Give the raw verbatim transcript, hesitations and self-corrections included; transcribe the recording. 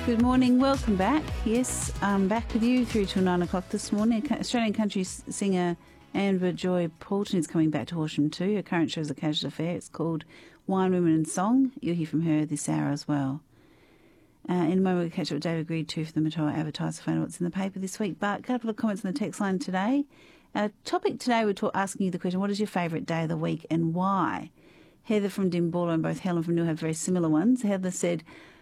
Good morning, welcome back. Yes, I'm back with you through till nine o'clock this morning. Australian country singer Amber Joy Poulton is coming back to Horsham too. Her current show is a casual affair. It's called Wine, Women and Song. You'll hear from her this hour as well. Uh, in a moment we'll catch up with David Greed too for the Matoa Advertiser, find out what's in the paper this week. But a couple of comments on the text line today. Our topic today, we're talk, asking you the question, what is your favourite day of the week and why? Heather from Dimbola and both Helen from New have very similar ones. Heather said,